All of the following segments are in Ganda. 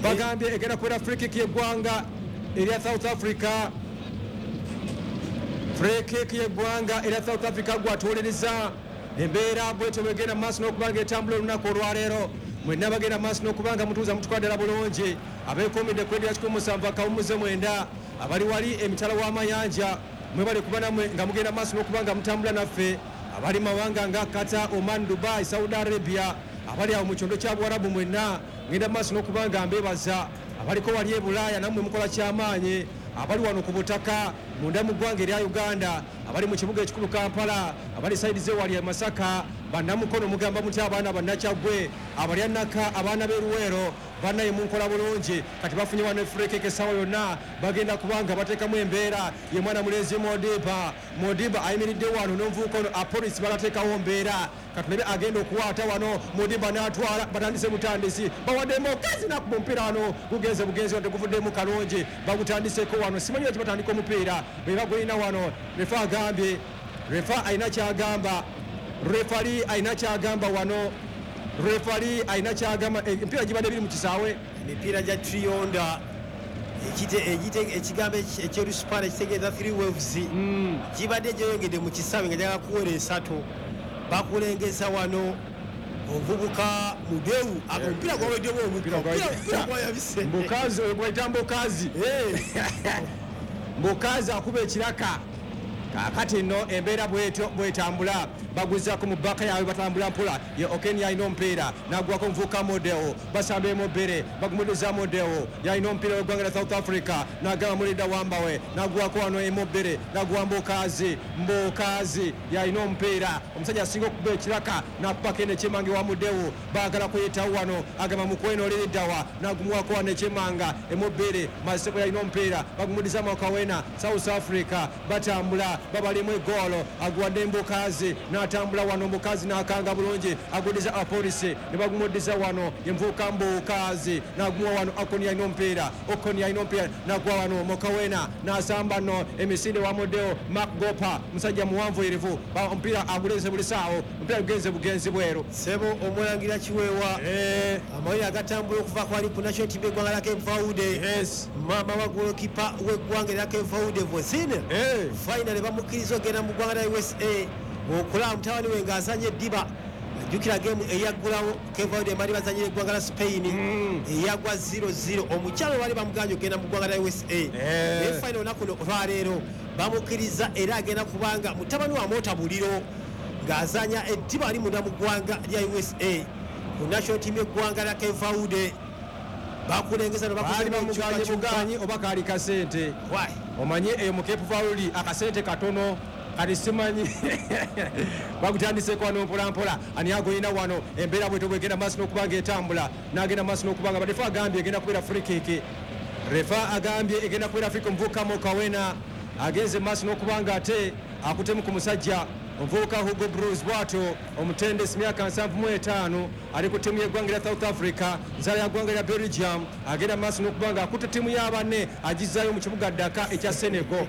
bagambye egenda kubeera free kick y'eggwanga erya South Africa. Free kick y'eggwanga erya South Africa gwatuuliriza embeera bwetyo bwegenda maaso n'okubanga etambula olunaku olwaleero. Mwenna bagenda maaso n'okubanga mutuuza mutukwadala bulungi abeekumidde ku edira 17 akawumuze 9 abali wali emitala w'amayanja mwe bali kuba namwe nga mugenda maaso n'okubanga mutambula naffe abali mawanga nga Qatar, Oman, Dubai, Saudi Arabia abali awo mu kyondo kya Buwarabu mwenna ngenda maaso n'okubanga mbeebaza abaliko wali e Bulaaya nammwe mukola kyamaanyi abali wano ku butaka munda mu ggwanga erya Uganda abali mu kibuga ekikulu Kampala abali saidi zewali e Masaka bannamukono mugamba muti abaana bannakyagwe abalya Naka abaana b'Eruweero bannaye munkola bulungi kati bafunye wano free kick essaawa yonna bagenda kubanga bateekamu embeera ye mwana mulenzi Modiba ayimiridde wano n'omuvubuka ono apolisi balateekawo mbeera katulabe agenda okuwaata wano Modiba n'atwala batandise butandisi bawaddemu okazi nakuba omupiira wano gugenze bugenzi wadde guvuddemu kalungi bagutandiseko wano simanyi lwaki batandika omupiira be bagulina wano refa agambye refa alina kyagamba refari alina kyagamba wano refari alina kyagamba empiira gibadde biri mu kisaawe emipiira gya trionda ekigambo ekyeruspana ekitegeeza 3 waves gibadde gyeyongedde mu kisaawe nga gyaga kuwera 3 bakulengeza wano omuvubuka Mudewu omupiira gwaweddemu omupiira gwayabise mbukazi oyo gwayita mbukazi akuba ekiraka kakati nno embeera bwetambula baguzako mu bbaka yaabwe batambula mpola ye Okeni yalina omupiira nagwako omuvubuka Modeo basamba emobere bagumuliza Modeo yalina omupiira w'eggwanga lya South Africa nagamba mulida wambawe nagwako wano emobere nagwa Mbokazi yalina omupiira omusajja asinga okuba ekiraka nakubako eno ekyemange wa Modeo baagala kuyitawo wano agamba mukweno oliridawa nagumuwako wano ekyemanga emobere maziseko yalina omupiira bagumuliza Makawena South Africa batambula babalimu egoolo aguwadde Mbokazi n'atambula wano Mbokazi n'akanga bulungi agudiza apolisi ne bagumuddiza wano envuuka Mbokazi n'agumuwa wano Okoni yalina omupiira n'agwa wano Mokawena n'asamba nno emisinde wa Modeo Gopa musajja muwanvuyirivu omupiira aguleze buli saawo omupiira gugenze bugenzi bweru sebo omulangira Kiweewa amawulire agatambula okuva kwali ku national team eggwanga lya Cape Verde mama wa golokipa w'eggwanga lya Cape Verde Vozine finally bamukkiriza ogenda mu ggwanga lya USA okulaba mutabani we ng'azanya eddiba ajjukira gemu eyaggulawo Cape Verde bali bazanyira eggwanga lya Spain eyagwa 0-0 omukyalo bali bamuganya ogenda mu ggwanga lya USA naye final olunaku olwaleero bamukkiriza era agenda kubanga mutabani wa moota buliro ng'azanya eddiba ali munda mu ggwanga lya USA ku national team eggwanga lya Cape Verde bakulengeza bamuganyi oba kaali kasente omanye eyo mu Cape Verde akasente katono kati simanyi bagutandiseko wano mpolampola ani agoyina wano embeera bweto bwegenda maaso n'okubanga etambula n'agenda maaso n'okubanga badefa agambye egenda kubeera free kick refa agambye egenda kubeera free kick omuvubuka Mokawena agenze maaso n'okubanga ate akutemu ku musajja omuvubuka Hugo Bruce bwato omutendesi myaka 75 ali ku ttiimu y'eggwanga lya South Africa nzala ya ggwanga lya Belgium agenda maaso n'okubanga akutte ttiimu y'abanne agizaayo mu kibuga Dakar ekya Senegal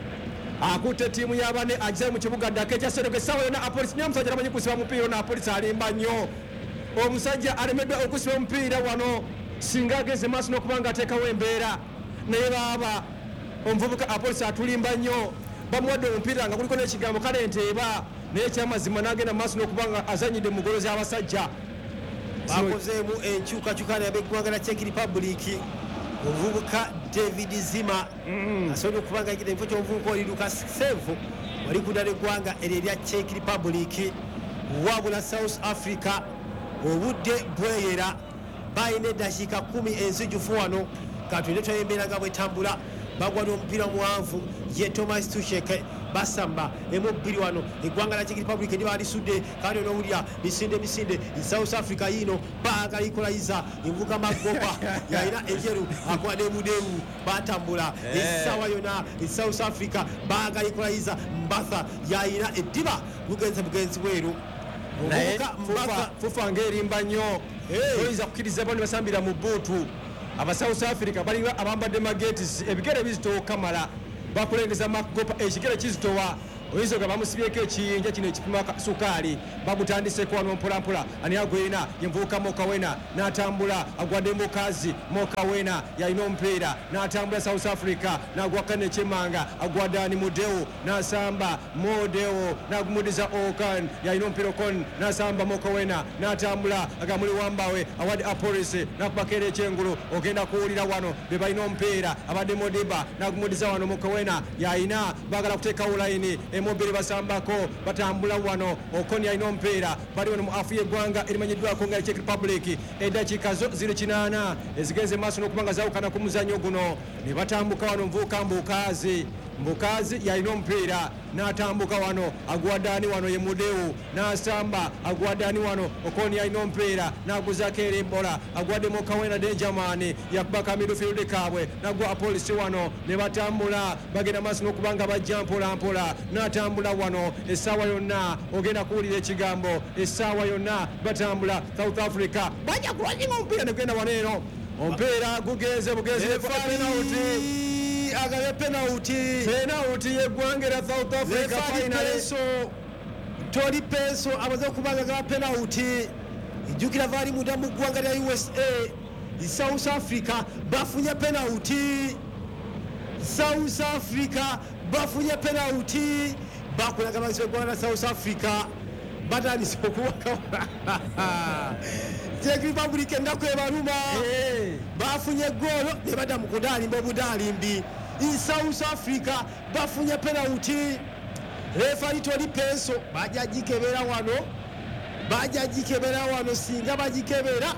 akutte ttiimu y'abanne agizaayo mu kibuga Dakar ekya Senegal essaawa yonna apolisi naye omusajja alamanyi kusiba mupiira na apolisi alimba nnyo omusajja alemeddwa okusiba omupiira wano singa ageze maaso n'okubanga ateekawo embeera naye baaba omuvubuka apolisi atulimba nnyo bamuwadde omupiira nga kuliko n'ekigambo kale nteeba naye kyamazima n'agenda maaso n'okubanga azanyidde mu golo z'abasajja bakozeemu enkyukakyukana y'abeggwanga lya Czech Republic omuvubuka David Zima asobodde okubanga agenda ekifo ky'omuvubuka oli Lucas Sevo wali kudala eggwanga eryo erya Czech Republic wabula South Africa obudde bweyera balina eddakiika 10 enzijufu wano katulinde twayembeera nga bwetambula bagwa n'omupiira muwanvu ye Thomas Tuchel basamba emu-bbiri wano eggwanga lya Czech Republic ndi balisudde kandi onowulira misinde South Africa yino baagala ikolayiza envuka Magopa yalina enjeru akwadde Mudewu batambula essaawa yonna South Africa baagala ikolayiza Mbatha yalina eddiba bugenzi bweru fufa ng'erimba nnyo oyinza kukkiriza bano basambira mu bbuutu aba South Africa baliwa abambadde magetis ebigere bizitowa Kamala bakulengeza Magopa ekigere kizitowa oyinza nga bamusibyeko ekiyinja kino ekipima sukaali bagutandiseko wano mpolampola ani agwina yenvuuka Mokawena n'atambula agwadde mukazi Mokawena yalina omupiira n'atambula South Africa n'agwakane Chemanga agwadde ani Mudeu n'asamba Modeu n'agumudiza Okan yalina omupiira Okon n'asamba Mokawena n'atambula agamuli Wambawe awadde Apolisi n'akubakera ekyengulu ogenda kuwulira wano be balina omupiira abadde Modiba n'agumudiza wano Mokawena yalina bagala kuteekawo layini emobiri basambako batambula wano Okon yalina omupiira bali wano mu afu y'eggwanga erimanyiddwako nga Czech Republic eddakiika zo 08 ezigenze maaso n'okuba nga zawukana ku muzannyo guno ne batambuka wano Nvuuka Mbukazi yalina omupiira n'atambuka wano agwaddaani wano ye Mudeu n'asamba agwaddaani wano Okoni yalina omupiira n'aguzaako erimbola agwadde Mokawena Denjamani yakubaka midfield kaabwe nagwa Apolisi wano ne batambula bagenda maaso n'okuba nga bajja mpolampola n'atambula wano essaawa yonna ogenda kuwulira ekigambo essaawa yonna batambula South Africa bajja kulwanyinga omupiira ne gugenda wano eno omupiira gugenze penalty agabe penalty yeggwanga era South Africa final Tori Penso amaze okubanga agaba penalty ijjukira vaali munda mu ggwanga lya USA South Africa bafunye penalty South Africa bafunye penalty bakulaga bagise eggwanga lya South Africa batandise okuwaka Czech Republic ennaku ebaluma bafunye goolo ne badda mu kudaalimba obudaalimbi South Africa bafunye penalty refari Tori Penso bajja gikebera wano singa bagikebera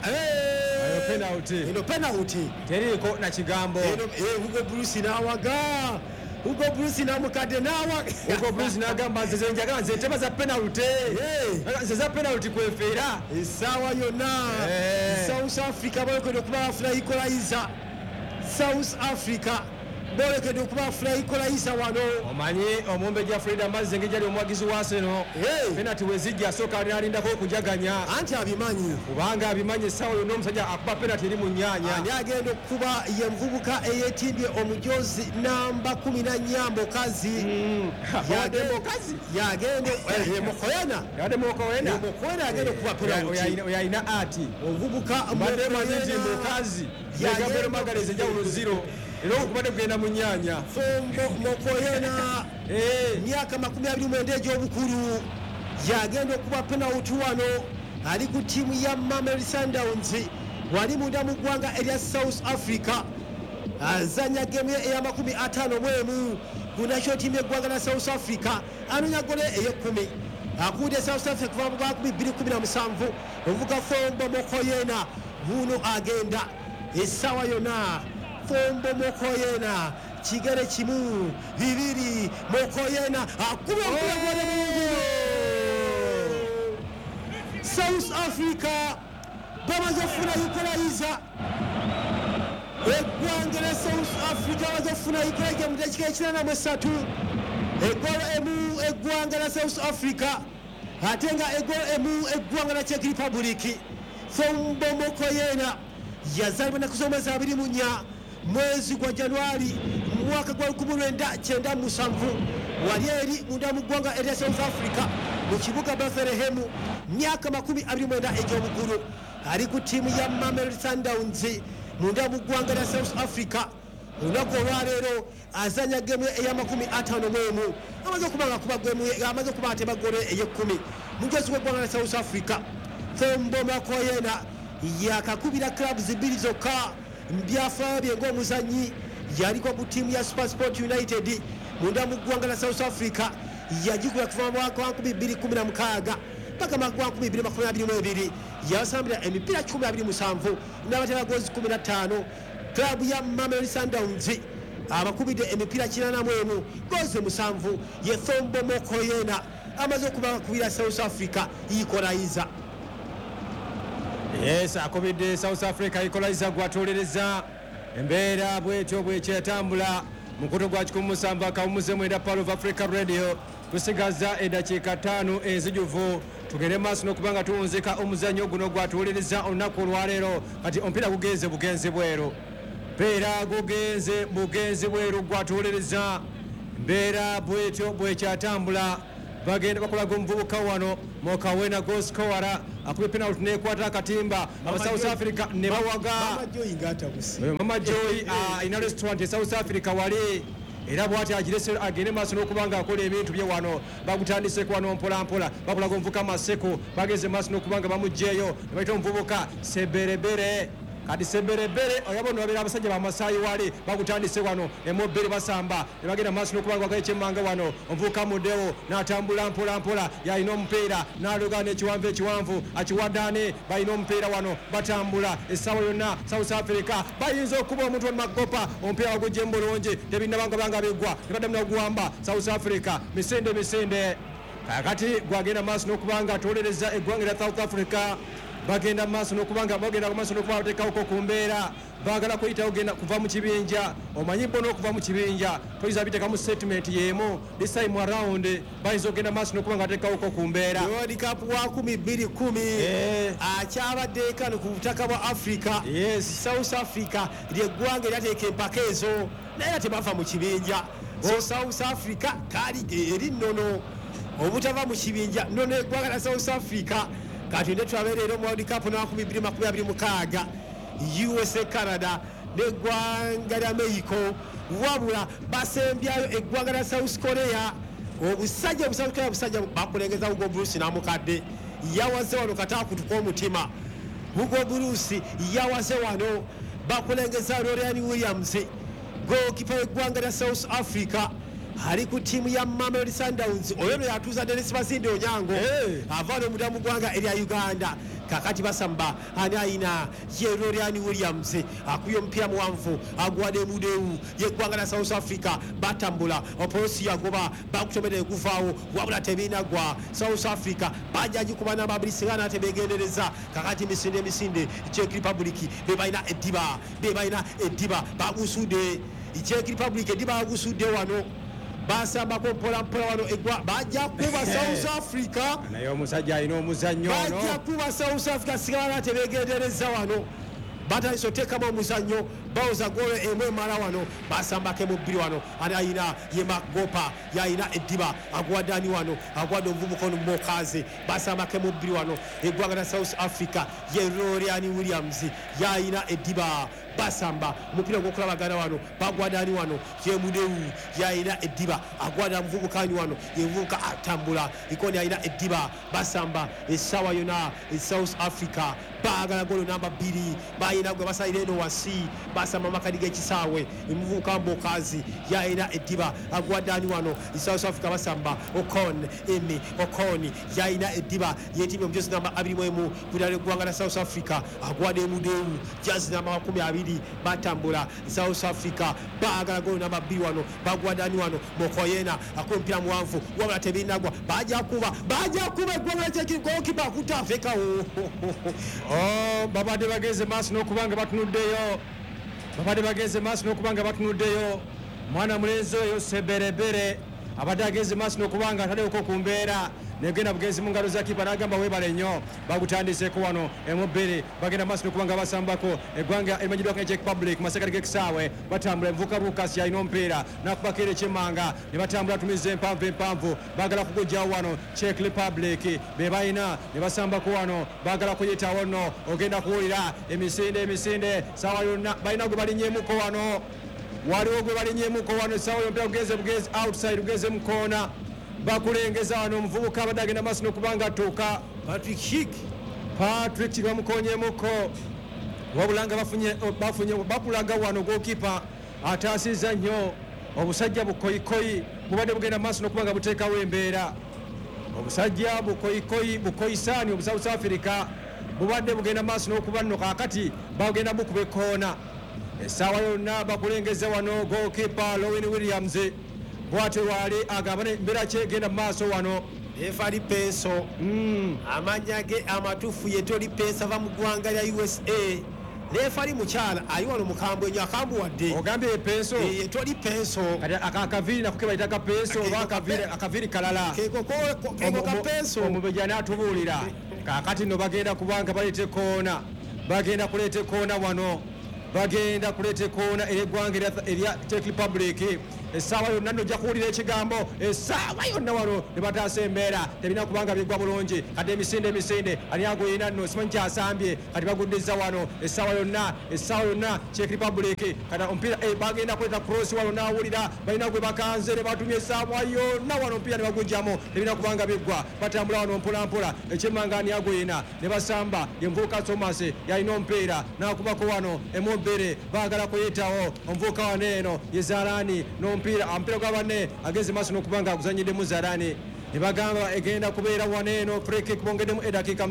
penalty teriiko na kigambo Hugo Bruce n'awaga Hugo Bruce n'amukadde n'awaga Hugo Bruce n'agamba nze njagala nze nteba za penalty nze za penalty kwefeera essaawa yonna South Africa bolekedde okuba bafuna equalizer South Africa bolekedde okuba bafuna equalizer wano omanyi omumbejja Frida Mazzi engeri gyali omuwagizi wa Arsenal penalty wezijja asooka alindako okujaganya anti abimanyi kubanga abimanyi essaawa yonna omusajja akuba penalty eri mu nnyanya ani agenda okuba ye muvubuka eyeetimbye omujozi namba 14 Mbokazi yagenda Mokowena agenda okuba penalty oyalina ati omuvubuka Mbokazi yagambera magalezi enjawulo 0 era okubadde kugenda mu nnyanya Mokowena myaka 29 egy'obukulu yagenda okuba penalty wano ali ku ttiimu ya Mamelodi Sundowns wali munda mu ggwanga erya South Africa azanya gemu eya 51 ku national team y'eggwanga lya South Africa anonya gole ey'ekumi akuudde South Africa kuva mu bwa 2017 ovuga Fombo Mokoyena buno agenda essaawa yonna Fombo Mokoyena kigere kimu bibiri Mokoyena akuba okuyagwala mungu South Africa bamaze okufuna equalizer eggwanga lya South Africa bamaze okufuna equalizer mu dakiika ekinaana eggwolo emu eggwanga lya South Africa ate nga eggwolo emu eggwanga lya Czech Republic Fombo Mokoyena yazaalibwa ennaku z'omwezi 24 mwezi gwa Januari mwaka gwa 1997 wali eri munda mu ggwanga erya South Africa mu kibuga Bethlehem myaka 29 egy'obukulu ali ku ttiimu ya Mamelodi Sundowns munda mu ggwanga lya South Africa olunaku olwaleero azanya gemu eya 51 amaze okuba atema gole ey'ekumi mujozi w'eggwanga lya South Africa Fombo Mokoyena yakakubira clubs 2 zokka mbyafaayo bye ng'omuzanyi yaliko ku ttiimu ya SuperSport United munda mu ggwanga lya South Africa yagikuba kuva mu mwaka wa 2016 paka mu mwaka wa 2022 yasambira emipiira 127 n'abatera gozi 15 klabu ya Mamelodi Sundowns abakubidde emipiira 81 gozi 7 ye Fombo Mokoyena amaze okubakubira South Africa equalizer. Yes, akubidde South Africa equalizer gwatolereza embeera bwetyo bwekyetambula mukuto gwa 17 akawumuze mwenda Pearl of Africa Radio tusigaza eddakiika 5 ezijuvu tugende maaso n'okubanga tuwunzika omuzannyo guno gwatuwuliriza olunaku olwaleero kati omupiira gugenze bugenzi bweru mpeera gugenze bugenzi bweru gwatuwuliriza mbeera bwetyo bwekyatambula bagenda bakulaga omuvubuka wano Mokawena goalscorer akubye penalty nekwata akatimba aba South Africa ne bawaga Mama Joy ina restaurant South Africa wali era bwati agirese agende maaso n'okubanga akola ebintu bye wano bagutandise kwano mpola mpola bakulaga omuvubuka Maseko bageze maaso n'okubanga bamugjeyo ne bayita omuvubuka Seberebere kati Seberebere oyabona babera abasajja ba Masai wali bagutandise wano emobere basamba ne bagenda maaso n'okubanga bagayechemanga wano omuvubuka Mudewo n'atambula mpola mpola yalina omupiira n'aluga n'ekiwanvu akiwaddaane balina omupiira wano batambula essaawa yonna South Africa bayinza okuba omuntu wa Magopa omupiira wagujje mu bulungi tebinnabanga biggwa ne baddamu n'ogwamba South Africa misinde kakati gwagenda maaso n'okubanga atolereza eggwanga lya South Africa bagenda maaso n'okubanga bagenda maaso n'okubanga bateekawoko ku mbeera baagala kuyita ogenda kuva mu kibinja omanyi bona okuva mu kibinja toyinza biteekamu statement y'emu this time around bayinza ogenda maaso n'okubanga bateekawoko ku mbeera World Cup wa 2010 akyabadde kano ku butaka bwa Africa South Africa lyeggwanga eryateeka empaka ezo naye tebava mu kibinja so South Africa kali eri nnono obutava mu kibinja nnono eggwanga lya South Africa kati nde twabeera mu World Cup na 2026 USA Canada n'eggwanga lya Mexico wabula basembyayo eggwanga lya South Korea obusajja busajja bakulengeza Hugo Bruce n'amukadde yawaze wano kataakutuka omutima Hugo Bruce yawaze wano bakulengeza Lorian Williams goalkeeper w'eggwanga lya South Africa ali ku tiimu ya Mamelodi Sundowns oyo no yatuuza Dennis Basinde Onyango avaana omudamu gwanga erya Uganda kakati basamba ani ayina ye Lorian Williams akubye omupiira muwanvu agwadde Mudewu yeggwanga lya South Africa batambula opolosi yagoba bakutomera ekuvaawo wabula tebinagwa South Africa bajagikuba n'amabulisigana tebegendereza kakati misinde Czech Republic bebalina eddiba bagusudde Czech Republic eddiba bagusudde wano basambako mpola wano egwa bajja kuba South Africa naye omusajja alina omuzannyo ono bajja kuba South Africa sigala tebegendereza wano batandise oteekamu omuzannyo bawuza golo emu emala wano basambako emubbiri wano ani ayina ye Magopa yayina eddiba agwadde ani wano agwadde omuvubuka ono Mokaze basambako emubbiri wano eggwanga lya South Africa ye Lorian Williams yayina eddiba basamba omupiira gw'okulabagana wano bagwadde ani wano ye Mudewu yayina eddiba agwadde omuvubuka ani wano ye muvubuka atambula ikondi ayina eddiba basamba essaawa yonna South Africa baagala golo namba 2 bayina gwe basalira eno wansi basamba makadi g'ekisaawe omuvubuka Mbokazi yayina eddiba agwadde ani wano South Africa basamba Okon yayina eddiba yetimye omujozi namba 21 kudala eggwanga lya South Africa agwadde Mudewu jazi namba 20 batambula South Africa baagala golo namba 2 wano bagwadde ani wano Mokoyena akuba omupiira muwanvu wabula tebinagwa bajja kuba eggwanga lya Czech goalkeeper akutafekawo babadde bageze maaso n'okubanga batunuddeyo mwana mulenzi oyo Seberebere abadde ageze maaso n'okubanga ataliwoko ku mbeera negenda bugenzi mu ngalo za kipa n'agamba weebale nnyo bagutandiseeko wano emubbiri bagenda maaso n'okubanga basambako eggwanga erimanyiddwako Czech Republic masekati g'ekisaawe batambula emuvubuka Lucas yalina omupiira n'akubako era ekyemmanga ne batambula atumiza empanvu baagala kugujjawo wano Czech Republic be balina ne basambako wano baagala kuyitawo nno ogenda kuwulira emisinde saawa yonna balina gwe balinyeemuko wano waliwo gwe balinyeemuko wano saawa yompira bugeze outside bugeze mu koona bakulengeza wano omuvubuka abadde agenda maaso n'okubanga atuuka Patrick bamukonyemuko wabula nga bakulaga wano goalkeeper ataasizza nnyo obusajja bukoyikoyi bubadde bugenda maaso n'okubanga buteekawo embeera obusajja bukoyisaani obu South Africa bubadde bugenda maaso n'okuba nno kaakati bagenda bukuba ekkoona essaawa yonna bakulengeza wano goalkeeper Lorian Williams bwate wali agamba embeera kyegenda mu maaso wano efali Penso amanya ge amatuufu ye toli Penso ava mu ggwanga lya USA lefali mukyala ayi wano mukambwe nnyo akambuwadde ogambye Penso toli Penso akaviri nako kebayitaka Penso oba akaviri kalala keko ka Penso omubeja n'atubuulira kaakati nno bagenda kubanga baleeta ekkoona bagenda kuleeta ekkoona wano bagenda kuleeta ekkoona ery'eggwanga erya Czech Republic essaawa yonna nno ojja kuwulira ekigambo essaawa yonna wano ne bataasa embeera tebina kubanga biggwa bulungi kati emisinde ani aguyina nno simanyi kyasambye kati baguddiza wano essaawa yonna Czech Republic kati omupiira bagenda kuleta cross wano n'awulira balina gwe bakanze ne batumya essaawa yonna wano omupiira ne bagugyamu tebina kubanga biggwa batambula wano mpolampola ekyemmanga ani aguyina ne basamba yenvuuka Thomas yalina omupiira n'akubako wano Emobbere baagala kuyitawo omuvuuka wano eno ye Zalani n'omupiira gwa banne ageze maaso n'okubanga aguzanyiddemu Zalani ne bagamba egenda kubeera wano eno free kick bongeddemu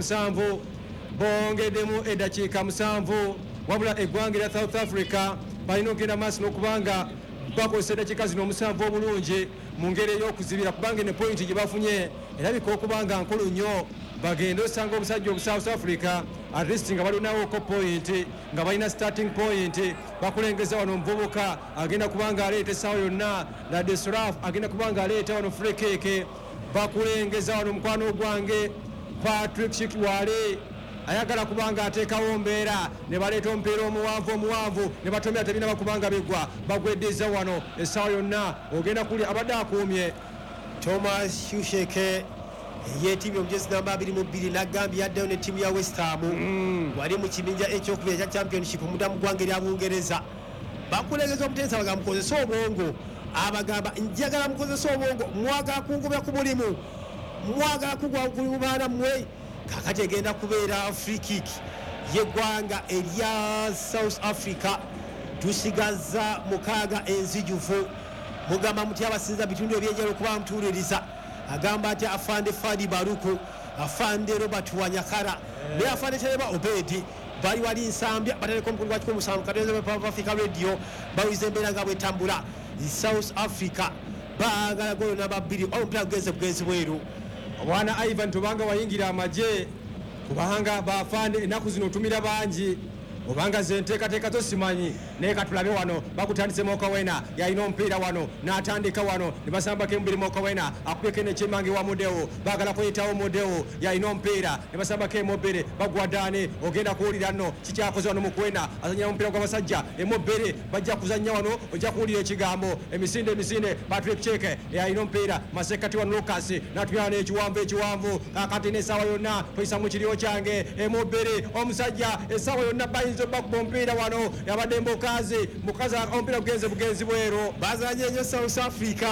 eddakiika 7 wabula eggwanga erya South Africa balina okugenda maaso n'okubanga bakozesa eddakiika zino 7 obulungi mu ngeri ey'okuzibira kubanga ne point gye bafunye erabika okubanga nkulu nnyo bagenda osanga omusajja omu South Africa at least nga balinawoko point nga balina starting point bakulengeza wano omuvubuka agenda kubanga aleeta essaawa yonna Ladisraf agenda kubanga aleeta wano free kick bakulengeza wano mukwano gwange Patrick Chitwale ayagala kubanga ateekawo mbeera ne baleeta omupiira omuwanvu ne batomera tebina bakubanga biggwa bagweddiza wano essaawa yonna ogenda kuli abadde akuumye Thomas Shusheke yetiimye omujezi namba 22 n'agambye yaddeyo ne ttiimu ya West Ham wali mu kibinja ekyokubiri ekya championship mudamu ggwanga erya Bungereza bakulengeza omutensa bagamba mukozesa obwongo abagamba njagala mukozesa obwongo mwagala kungubya ku mulimu mwagala kugwa ku baana mmwe kakati egenda kubeera free kick yeggwanga erya South Africa tusigaza mukaaga enzijuvu mugamba muti abasinza bitundu ebyenjalo okuba bamutuuliriza agamba ati afande Fadi Baruku afande Robert Wanyakara ne afande Tereba Obedi bali wali nsambya bataleko omukulu gwa kikumu musanvu katerezo pa Africa Radio bawize embeera nga bwetambula South Africa baagala golo namba 2 omupiira gugenze bweru obwana Ivan tubanga wayingira amagye kubanga bafande ennaku zino otumira bangi obanga zenteekateeka tosimanyi naye katulabe wano bakutandise Mokawena yalina omupiira wano n'atandika wano ne basambako emubiri Mokawena akubeko nekyemmange wa Modeo baagala kuyitawo Modeo yalina omupiira ne basambako Emobbere bagwa Dane ogenda kuwulira nno kikyakoze wano Mukwena azanyira omupiira gw'abasajja Emobbere bajja kuzannya wano ojja kuwulira ekigambo emisinde Patrick Cheke yalina omupiira masekati wano Lucas n'atumira n'ekiwanvu kakati n'essaawa yonna toyisa mu kiriyo kyange Emobbere omusajja essaawa yonna bayinza bakuba omupiira wano yabadde mukazi omupiira bugenzi bwero bazanye nnyo South Africa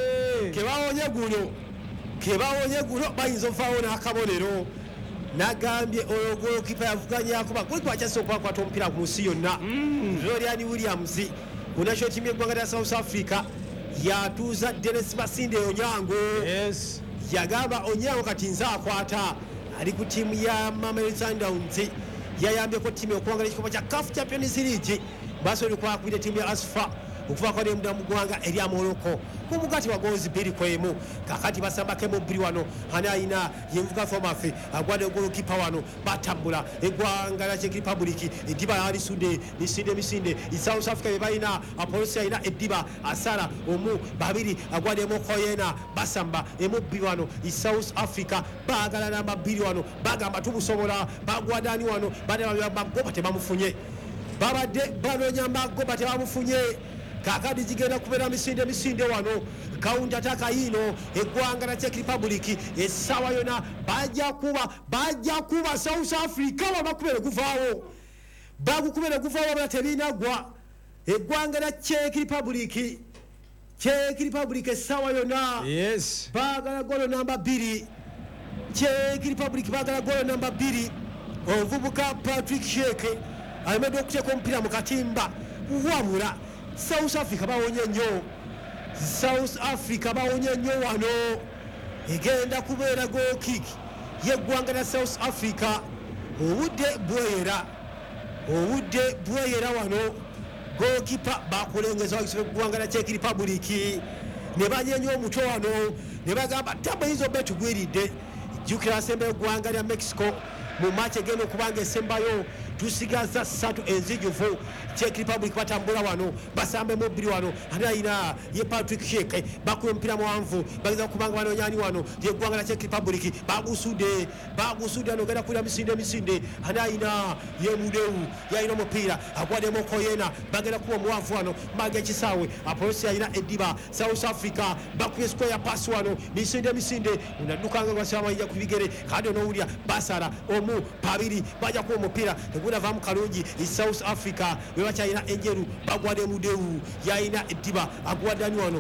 kebawonye guno bayinza ovaawo n'akabonero nagambye oyo golokipa yavuganyakuba kulikwakyasobola okwakwata omupiira ku nsi yonna Florian Williams ku national team y'eggwanga lya South Africa yatuuza Dennis Masinde Onyango yagamba Onyango kati nze akwata ali ku ttiimu ya Mamelodi Sundowns yayambyeko ttiimu okuwangala ekikopo kya CAF Champions League basobole kwakwira ttiimu ya Asfa okuvaako nemudamu ggwanga erya Morocco ku mugati wa gonzi 2-1 kakati basambako Emobbiri wano ani ayina yenvuga Thomas agwadde ogolokipa wano batambula eggwanga lya Czech Republic eddiba alisudde misinde South Africa bebalina apolisi alina eddiba asala omu babiri agwadde Mokoyena basamba Emobbiri wano South Africa baagala namba 2 wano bagamba tubusobola bagwadani wano magoba tebamufunye babadde banoonya magoba tebamufunye kakadi zigenda kubeera misinde wano kaunta takayino eggwanga lya Czech Republic essaawa yona bajja kuba South Africa babakubere guvaawo bala tebinagwa eggwanga lya Czech Republic essaawa yona baagala golo namba 2 Czech Republic baagala golo namba 2 omuvubuka Patrick Sheke ayimedde okuteeka omupiira mu katimba wamula South Africa bawonye nnyo wano egenda kubeera goal kick yeggwanga lya South Africa obudde bweyera wano goalkeeper bakulengeza wakisobe eggwanga lya Czech Republic ne banyenya omutwe wano ne bagamba tabayinza obe tugwiridde jjukira asembayo eggwanga lya Mexico mu match egenda okubanga esembayo tusigaza 3 enzijuvu. Czech Republic batambula wano basambe mu bbiri wano anaina ye Patrick Sheke bakuye mpira muwanvu bageza kubanga wano nyani wano ye gwanga la Czech Republic bagusude ano genda kuira misinde anaina ye Mudeu yaina mupira agwade Mokoyena bagenda kuwa muwanvu wano mage kisawe apolisi yaina Ediba. South Africa bakuye square pass wano misinde unadukanga gwasama ija kubigere kadi no ulia basara omu pabiri baja kuwa mupira teguna vamu kalungi South Africa wachayina Enjeru bagwade Mudeu yaina Ediba agwadani wano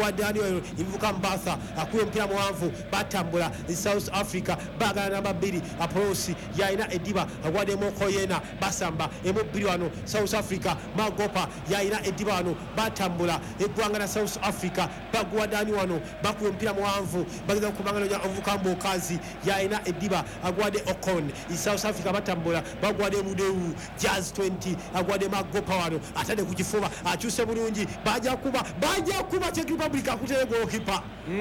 ivuka Mbatha akuye mpira muwanvu batambula South Africa bagana namba 2 apolisi yaina Ediba agwade Mokoyena basamba emubiri wano South Africa magopa yaina Ediba wano batambula egwanga na South Africa bagwadani wano bakuye mpira muwanvu bageza kubangana nya ovuka Mbokazi yaina Ediba agwade Okon South Africa batambula bagwade Mudeu Jazz 20 agwade magopa wano atade kujifuba achuse bulungi baja kuba Czech Republic akutere goalkeeper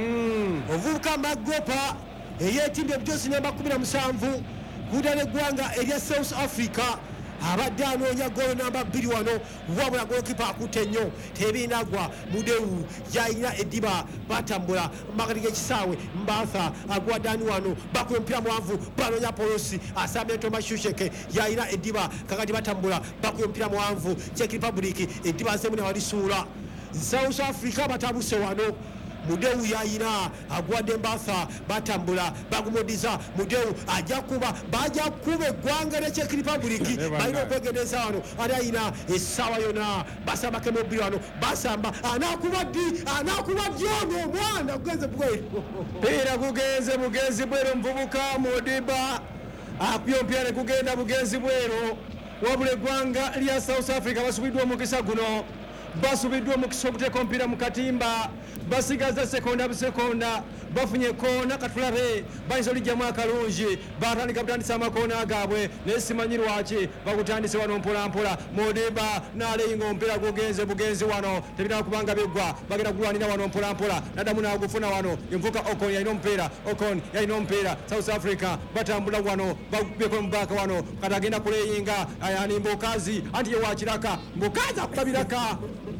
ovuka magopa eyetimbe Josi namba 17 kudane gwanga elia South Africa abadde anoonya golo namba 2 wano wabula goalkeeper akute nnyo tebinagwa Mudeu yaina Ediba batambula makati g'ekisaawe Mbatha agwadani wano bakuye mpira muwanvu banoonya Polosi asambye Thomas Shusheke yaina Ediba kakati batambula bakuye mpira muwanvu Czech Republic Ediba asemune walisuula South Africa batabuse wano Mudeu yaina agwadde Mbatha batambula bagumodiza Mudeu baja kuba gwanga ne Czech Republic bayina okwegendeza wano alaina esawa yona basamba kemobiri wano basamba anakuba dyono mwana kugenze bwero pira kugenze bugenzi bwero mvubuka Modiba akuyompyane kugenda bugenzi bwero wabule gwanga lya South Africa basubidwa omukisa guno basubidwa omukisa okuteeka omupiira mu katimba basigaza sekonda bafunye koona katulabe bayinza olijjamu akalungi batandika butandisa amakoona gaabwe naye simanyi lwaki bakutandise wano mpolampola Modiba n'aleyinga omupiira gugenze bugenzi wano tebirina kubanga biggwa bagenda kulwanira wano mpolampola naddamu n'agufuna wano envuka Okon yalina omupiira South Africa batambula wano bakubyeko mubaka wano kati agenda kuleyinga ani Mbokazi anti ye wakiraka Mbokazi akubabiraka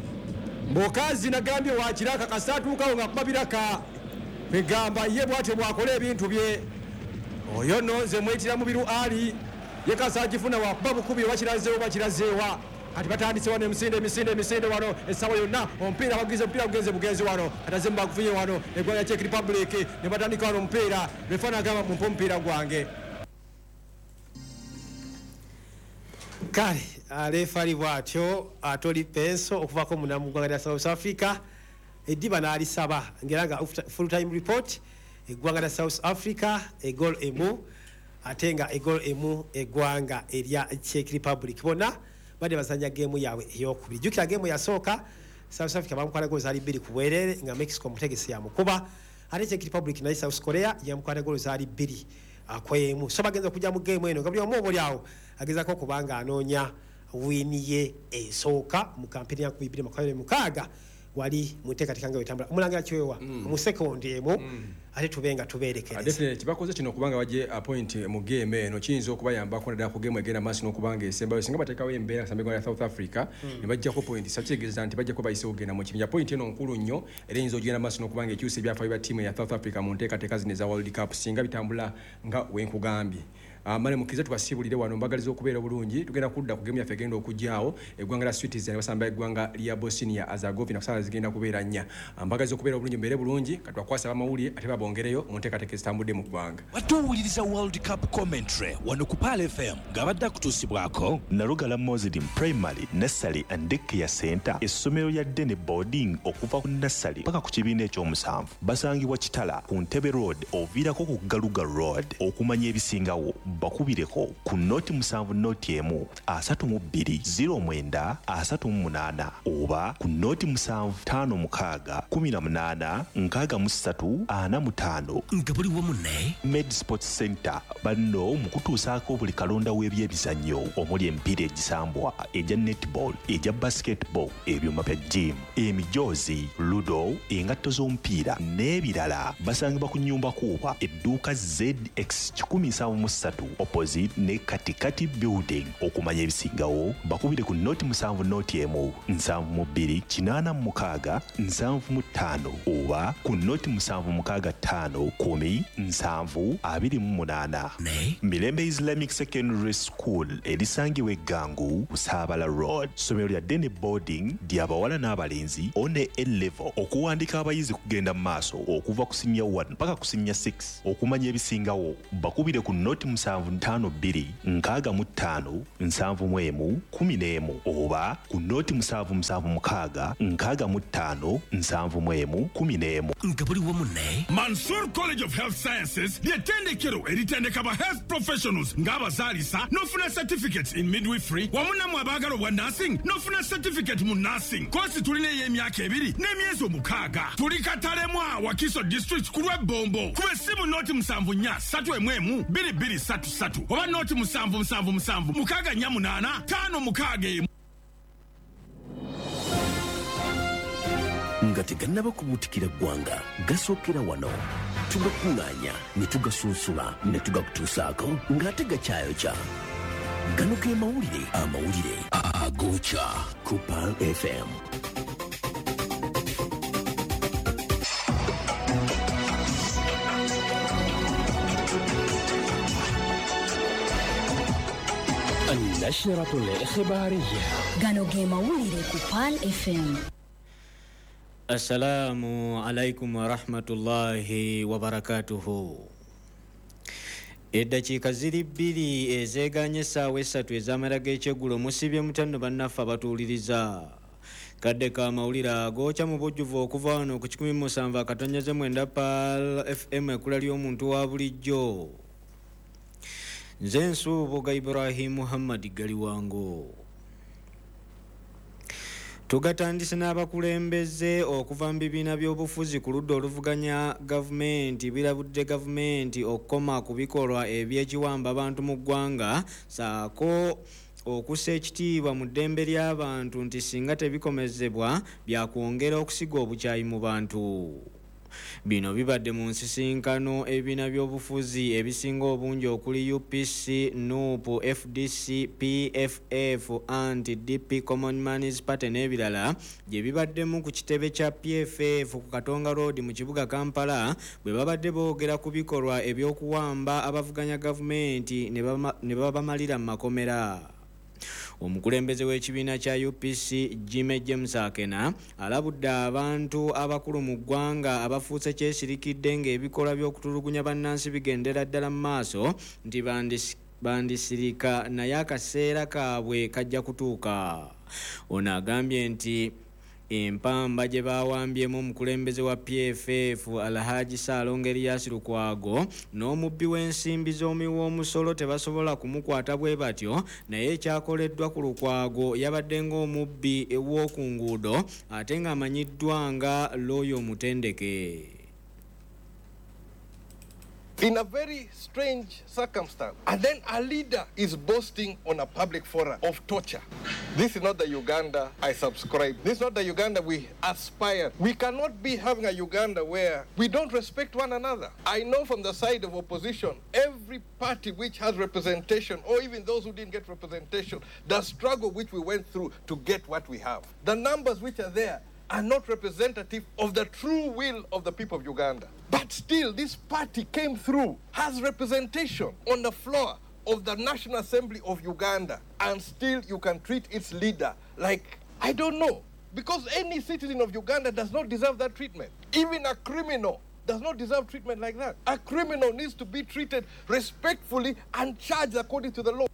Mbokazi nagambye wakiraka kasatuukawo nga kubabiraka begamba ye bwate bwakola ebintu bye oyo nno nze mwetira mubiru ali ye kasagifuna wakuba bukubi bakirazeewa kati batandise wano emisinde wano esawa yonna omupiira gugenze bugenzi wano ataze mubakufunye wano eggwanga Czech Republic ne batandika wano omupiira lefana agamba mumpe omupiira gwange kale alefali bwatyo atoli peso okuvako munamu gwanga lya South Africa Ediba n'alisaba ngeranga full time report eggwanga lya South Africa egol emu atenga egol emu eggwanga erya Czech Republic bona bade basanya game yawe eyokubiri jukira game yasooka South Africa bamukwana goals ali 2 kuwerere nga Mexico mutegesi ya mukuba ate Czech Republic na South Korea yamukwana goals ali 2 akwemu so bagenza kujja mu game eno ngabyo mu olyawo agezako kubanga anoonya winiye esooka mu kampeni ya 2026 wali muteekateeka nga wetambula omulangira Kiwewa mu sekondi emu ate tuberekereza definitely kibakoze kino kubanga waje appoint mu game eno kiyinza okubayambako naddala ku game egenda maaso n'okubanga esembayo singa bateekawo embeera kasambe ya South Africa ne bajjako point sakitegeeza nti bajjako bayise ogenda mu kibinja point eno nkulu nnyo era eyinza ogenda maaso n'okubanga ekyusa ebyafaayo bya ttiimu ya South Africa mu nteekateeka zino eza World Cup singa bitambula nga wenkugambye mane mukize tukasibulire wano mbagaliza okubeera bulungi tugenda kudda ku game yaffe egenda okujjaawo eggwanga lya Switzerland basamba eggwanga lya Bosnia Herzegovina kusala zigenda kubeera nnya mbagaliza okubeera bulungi mbere bulungi kati twakwasa bamawulire ate babongereyo mu nteekateeka ezitambudde mu ggwanga batuwuliriza World Cup commentary wano ku Pal FM ng'abadde akutuusibwako Nalugala Muslim Primary Nursery and Daycare Center essomero lya Dene Boarding okuva ku nursery paka ku kibiina ekyomusanvu basangibwa Kitala ku Ntebe Road oviirako ku Galuga Road okumanya ebisingawo bakubireko ku noti 7 noti emu 32 09 oba ku noti 756 18 63 nga buli wamu ne Med Sports Center banno mukutuusaako buli kalonda w'ebyebizannyo omuli emipiira egisambwa egya netball egya basketball ebyuma bya gym emijoozi ludo engatto z'omupiira n'ebirala basangibwa ku nnyumba kuuba edduuka ZX 173 opposite ne Katikati Building. Okumanya ebisingawo bakubire ku noti 7 noti emu 7 8 mukaaga 7 oba ku noti 7 10 7 Mirembe Islamic Secondary School erisangibwa Eggangu Busabala Road. Somero lya Dene Boarding ly'abawala n'abalenzi one A-level. Okuwandika abayizi kugenda maaso okuva ku senior 1 mpaka ku senior 6. Okumanya ebisingawo bakubire ku noti 752 65 71 oba ku noti 776 65 71 Ngabuli wamunne Mansour College of Health Sciences ly'ettendekero eritendeka ba health professionals ng'abazaalisa n'ofuna certificates in midwifery wamunamu abaagala obwa nursing n'ofuna certificate mu nursing. Kosi tulina ey'emyaka 2 n'emyezi 6. Tuli Katalemwa Wakiso District ku lw'Ebombo. Kuba essimu noti 74 2233 oba noti 777 648 5 nga tegannaba kubuutikira ggwanga gasookera wano tugakuŋŋaanya ne tugasunsula ne tugakutuusaako ng'ate gakyayokya. Gano ge mawulire agookya ku Pearl FM. النشرة الإخبارية gano ge mawulire ku Pearl FM. Assalamu alaikum wa rahmatullahi wa barakatuhu. Eddakiika ziri 2 ezeeganye essaawa 3 ez'amala g'ekyeggulo musibye mutanno bannaffe abatuuliriza. Kadde ka mawulire agookya mu bujjuvu okuva wano ku 17.9 Pearl FM ekkula ly'omuntu wa bulijjo. Nze Nsuubuga Ibrahim Muhammad Galiwango. Tugatandise n'abakulembeze okuva mu bibiina by'obufuzi ku ludda oluvuganya gavumenti birabudde gavumenti okukoma ku bikolwa eby'ekiwamba abantu mu ggwanga saako okussa ekitiibwa mu ddembe ly'abantu nti singa tebikomezebwa byakwongera okusiga obukyayi mu bantu. Bino bibadde mu nsisinkano ebibiina by'obufuzi ebisinga obungi okuli UPC, NUP, FDC, PFF, DP, Common Mans Party n'ebirala gye bibaddemu ku kitebe kya PFF ku Katonga Road mu kibuga Kampala bwe babadde boogera ku bikolwa eby'okuwamba abavuganya gavumenti ne babamalira mu makomera. Omukulembeze w'ekibiina kya UPC Jimmy James Akena alabudde abantu abakulu mu ggwanga abafuuse kyesirikidde ng'ebikolwa by'okutulugunya bannansi bigendera ddala mu maaso nti bandisirika naye akaseera kaabwe kajja kutuuka. Ono agambye nti empamba gye baawambyemu omukulembeze wa PFF Alhaji Saalongo Erias Lukwago n'omubbi w'ensimbi z'omuwoomusolo tebasobola kumukwata bwe batyo, naye ekyakoleddwa ku Lukwago yabadde ng'omubbi w'oku nguudo ate ng'amanyiddwa nga looyo omutendeke. In a very strange circumstance. And then a leader is boasting on a public forum of torture. This is not the Uganda I subscribe. This is not the Uganda we aspire. We cannot be having a Uganda where we don't respect one another. I know from the side of opposition, every party which has representation, or even those who didn't get representation, the struggle which we went through to get what we have. The numbers which are there are not representative of the true will of the people of Uganda. But still, this party came through, has representation on the floor of the National Assembly of Uganda, and still you can treat its leader like, I don't know, because any citizen of Uganda does not deserve that treatment. Even a criminal does not deserve treatment like that. A criminal needs to be treated respectfully and charged according to the law.